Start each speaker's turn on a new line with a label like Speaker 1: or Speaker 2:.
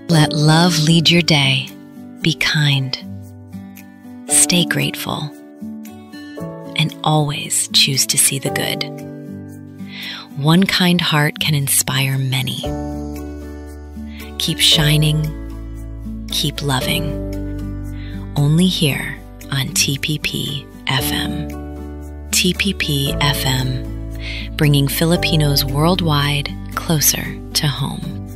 Speaker 1: Let love lead your day. Be kind. Stay grateful. And always choose to see the good. One kind heart can inspire many. Keep shining. Keep loving. Only here on TPP FM. TPP FM, bringing Filipinos worldwide closer to home.